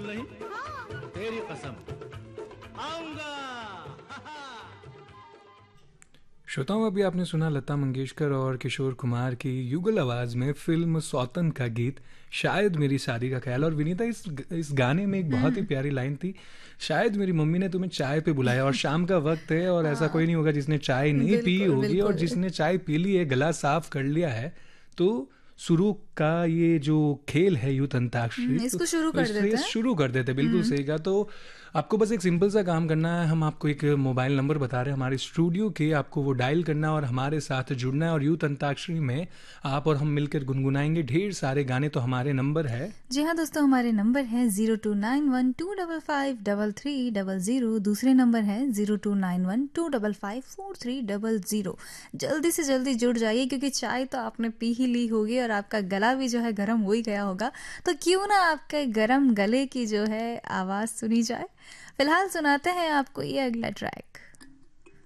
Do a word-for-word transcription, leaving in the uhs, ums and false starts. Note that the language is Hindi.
रही? तेरी कसम आऊंगा। श्रोताओं, अभी आपने सुना लता मंगेशकर और किशोर कुमार की युगल आवाज में फिल्म सौतन का गीत शायद मेरी शादी का ख्याल। और विनीता, इस इस गाने में एक बहुत ही प्यारी लाइन थी, शायद मेरी मम्मी ने तुम्हें चाय पे बुलाया। और शाम का वक्त है और ऐसा कोई नहीं होगा जिसने चाय नहीं पी बिल्कुल, होगी, और बिल्कुल। जिसने चाय पी ली है, गला साफ कर लिया है, तो शुरू का ये जो खेल है यूथ अंताक्षरी, हम्म, इसको तो शुरू कर इस- देते ये हैं। शुरू कर देते हैं। बिल्कुल सही कहा। तो आपको बस एक सिंपल सा काम करना है, हम आपको एक मोबाइल नंबर बता रहे हैं हमारे स्टूडियो के, आपको वो डायल करना है और हमारे साथ जुड़ना है। और यूथ अंताक्षरी में आप और हम मिलकर गुनगुनाएंगे ढेर सारे गाने। तो हमारे नंबर है, जी हाँ दोस्तों, हमारे नंबर है zero to nine one two double five double three double zero. दूसरे नंबर है zero to nine one two double five four three double zero. जल्दी से जल्दी जुड़ जाइए, क्योंकि चाय तो आपने पी ही ली होगी और आपका गला भी जो है गर्म हो ही गया होगा। तो क्यों ना आपके गर्म गले की जो है आवाज़ सुनी जाए। फिलहाल सुनाते हैं आपको ये अगला ट्रैक।